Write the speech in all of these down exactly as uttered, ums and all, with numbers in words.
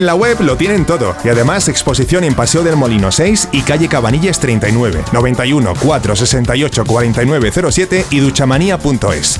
En la web lo tienen todo y además exposición en Paseo del Molino seis y calle Cabanilles treinta y nueve, noventa y uno, cuatrocientos sesenta y ocho, cuarenta y nueve cero siete y duchamanía punto es.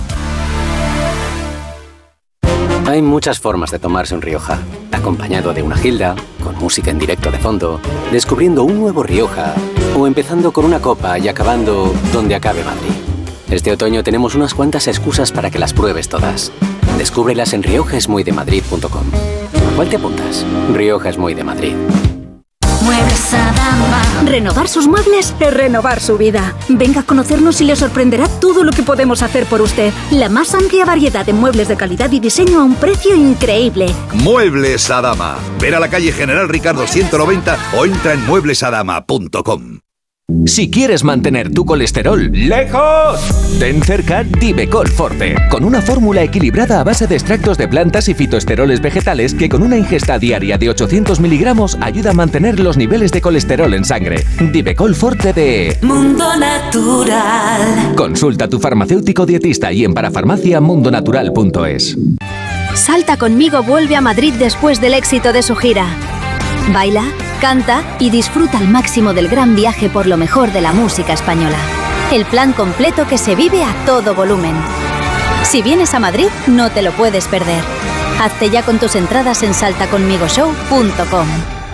Hay muchas formas de tomarse un Rioja. Acompañado de una gilda, con música en directo de fondo, descubriendo un nuevo Rioja o empezando con una copa y acabando donde acabe Madrid. Este otoño tenemos unas cuantas excusas para que las pruebes todas. Descúbrelas en rioja es muy de madrid punto com. ¿Cuál te apuntas? Rioja es muy de Madrid. Muebles Adama. Renovar sus muebles es renovar su vida. Venga a conocernos y le sorprenderá todo lo que podemos hacer por usted. La más amplia variedad de muebles de calidad y diseño a un precio increíble. Muebles Adama. Ver a la calle General Ricardo ciento noventa o entra en muebles adama punto com. Si quieres mantener tu colesterol lejos, ten cerca Divecol Forte, con una fórmula equilibrada a base de extractos de plantas y fitoesteroles vegetales que con una ingesta diaria de ochocientos miligramos ayuda a mantener los niveles de colesterol en sangre. Divecol Forte de Mundo Natural. Consulta a tu farmacéutico dietista y en parafarmacia mundo natural punto es. Salta conmigo vuelve a Madrid después del éxito de su gira. Baila, canta y disfruta al máximo del gran viaje por lo mejor de la música española. El plan completo que se vive a todo volumen. Si vienes a Madrid, no te lo puedes perder. Hazte ya con tus entradas en salta conmigo show punto com.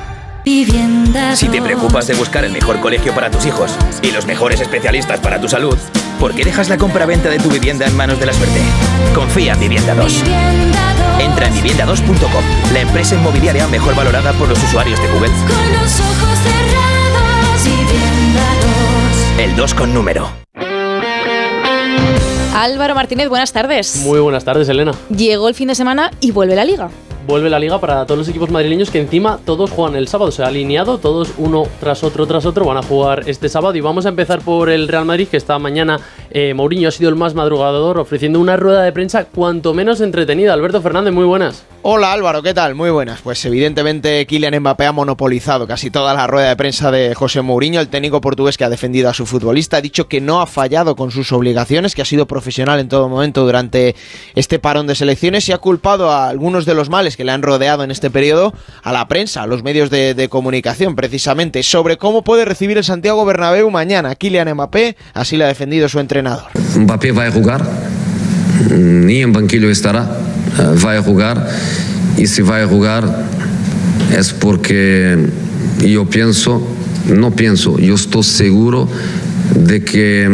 Si te preocupas de buscar el mejor colegio para tus hijos y los mejores especialistas para tu salud, ¿por qué dejas la compra-venta de tu vivienda en manos de la suerte? Confía en Vivienda dos. Entra en vivienda dos punto com, la empresa inmobiliaria mejor valorada por los usuarios de Google. Con los ojos cerrados, Vivienda dos. El dos con número. Álvaro Martínez, buenas tardes. Muy buenas tardes, Elena. Llegó el fin de semana y vuelve la Liga. Vuelve la Liga para todos los equipos madrileños que encima todos juegan el sábado. Se ha alineado, todos uno tras otro tras otro van a jugar este sábado. Y vamos a empezar por el Real Madrid, que esta mañana eh, Mourinho ha sido el más madrugador, ofreciendo una rueda de prensa cuanto menos entretenida. Alberto Fernández, muy buenas. Hola Álvaro, ¿qué tal? Muy buenas. Pues evidentemente Kylian Mbappé ha monopolizado casi toda la rueda de prensa de José Mourinho, el técnico portugués que ha defendido a su futbolista. Ha dicho que no ha fallado con sus obligaciones, que ha sido profesional en todo momento durante este parón de selecciones y ha culpado a algunos de los males que le han rodeado en este periodo a la prensa, a los medios de, de comunicación, precisamente sobre cómo puede recibir el Santiago Bernabéu mañana Kylian Mbappé. Así le ha defendido su entrenador. Mbappé va a jugar, ni en banquillo estará, va a jugar, y si va a jugar es porque yo pienso, no pienso, yo estoy seguro de que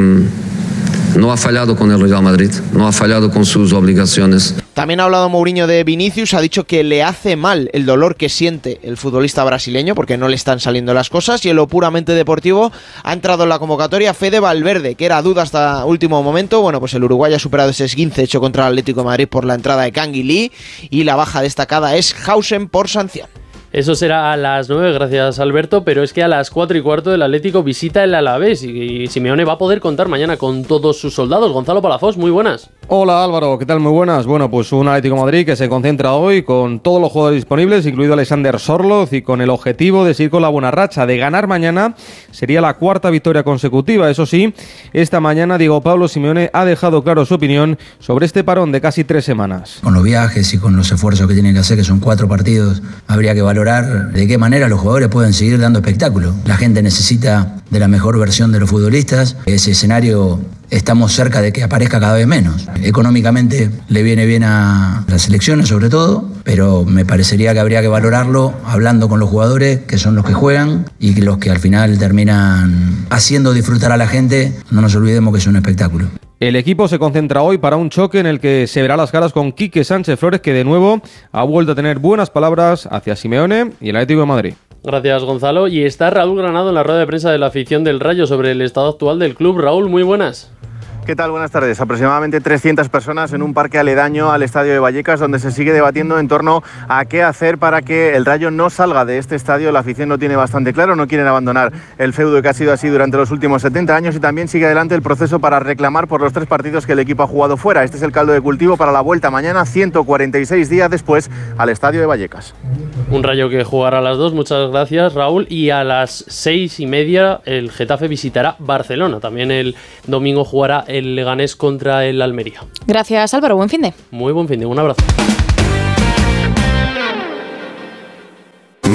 no ha fallado con el Real Madrid, no ha fallado con sus obligaciones. También ha hablado Mourinho de Vinicius, ha dicho que le hace mal el dolor que siente el futbolista brasileño porque no le están saliendo las cosas, y en lo puramente deportivo ha entrado en la convocatoria Fede Valverde, que era duda hasta último momento. Bueno, pues el uruguayo ha superado ese esguince hecho contra el Atlético de Madrid por la entrada de Kangin Lee, y la baja destacada es Hausen por sanción. Eso será a las nueve, gracias Alberto, pero es que a las cuatro y cuarto el Atlético visita el Alavés y Simeone va a poder contar mañana con todos sus soldados. Gonzalo Palafox, muy buenas. Hola Álvaro, ¿qué tal? Muy buenas. Bueno, pues un Atlético de Madrid que se concentra hoy con todos los jugadores disponibles, incluido Alexander Sorloz, y con el objetivo de seguir con la buena racha, de ganar mañana. Sería la cuarta victoria consecutiva. Eso sí, esta mañana Diego Pablo Simeone ha dejado claro su opinión sobre este parón de casi tres semanas. Con los viajes y con los esfuerzos que tienen que hacer, que son cuatro partidos, habría que valorar de qué manera los jugadores pueden seguir dando espectáculo. La gente necesita de la mejor versión de los futbolistas. Ese escenario estamos cerca de que aparezca cada vez menos. Económicamente le viene bien a las selecciones sobre todo, pero me parecería que habría que valorarlo hablando con los jugadores, que son los que juegan y los que al final terminan haciendo disfrutar a la gente. No nos olvidemos que es un espectáculo. El equipo se concentra hoy para un choque en el que se verá las caras con Quique Sánchez Flores, que de nuevo ha vuelto a tener buenas palabras hacia Simeone y el Atlético de Madrid. Gracias, Gonzalo. Y está Raúl Granado en la rueda de prensa de la afición del Rayo sobre el estado actual del club. Raúl, muy buenas. ¿Qué tal? Buenas tardes. Aproximadamente trescientas personas en un parque aledaño al estadio de Vallecas, donde se sigue debatiendo en torno a qué hacer para que el Rayo no salga de este estadio. La afición lo tiene bastante claro, no quieren abandonar el feudo que ha sido así durante los últimos setenta años, y también sigue adelante el proceso para reclamar por los tres partidos que el equipo ha jugado fuera. Este es el caldo de cultivo para la vuelta mañana, ciento cuarenta y seis días después, al estadio de Vallecas. Un Rayo que jugará a las dos, muchas gracias Raúl, y a las seis y media el Getafe visitará Barcelona. También el domingo jugará el Leganés contra el Almería. Gracias Álvaro, buen fin de. Muy buen fin de, un abrazo.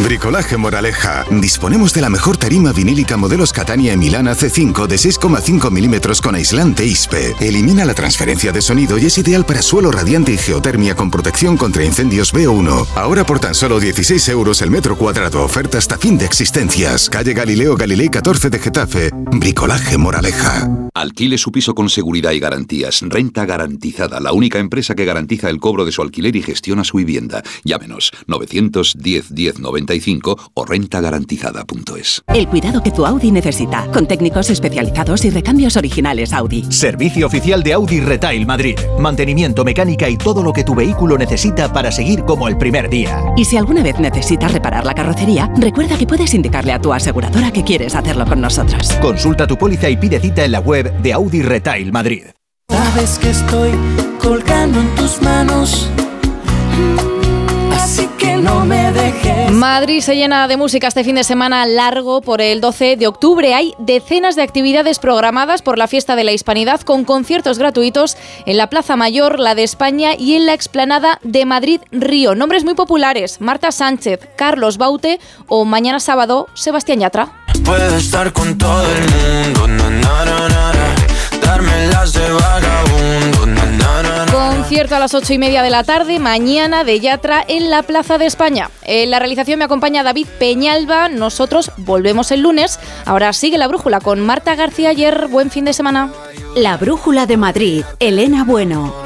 Bricolaje Moraleja. Disponemos de la mejor tarima vinílica modelos Catania en Milán A C cinco de seis coma cinco milímetros con aislante I S P E. Elimina la transferencia de sonido y es ideal para suelo radiante y geotermia con protección contra incendios B O uno. Ahora por tan solo dieciséis euros el metro cuadrado. Oferta hasta fin de existencias. Calle Galileo Galilei catorce de Getafe. Bricolaje Moraleja. Alquile su piso con seguridad y garantías. Renta Garantizada, la única empresa que garantiza el cobro de su alquiler y gestiona su vivienda. Llámenos novecientos diez diez noventa y cinco o renta garantizada punto es. El cuidado que tu Audi necesita, con técnicos especializados y recambios originales Audi. Servicio oficial de Audi Retail Madrid. Mantenimiento, mecánica y todo lo que tu vehículo necesita para seguir como el primer día. Y si alguna vez necesitas reparar la carrocería, recuerda que puedes indicarle a tu aseguradora que quieres hacerlo con nosotros. Consulta tu póliza y pide cita en la web de Audi Retail Madrid. Sabes que estoy colgando en tus manos, así que no me dejes. Madrid se llena de música este fin de semana largo por el doce de octubre. Hay decenas de actividades programadas por la Fiesta de la Hispanidad con conciertos gratuitos en la Plaza Mayor, la de España y en la explanada de Madrid Río. Nombres muy populares: Marta Sánchez, Carlos Baute o mañana sábado Sebastián Yatra. Puedo estar con todo el mundo, na, na, na, na, darme las de vagabundo, na, na, na, na. Concierto a las ocho y media de la tarde, mañana de Yatra en la Plaza de España. En la realización me acompaña David Peñalba. Nosotros volvemos el lunes. Ahora sigue La Brújula con Marta García Ayer. Buen fin de semana. La Brújula de Madrid, Elena Bueno.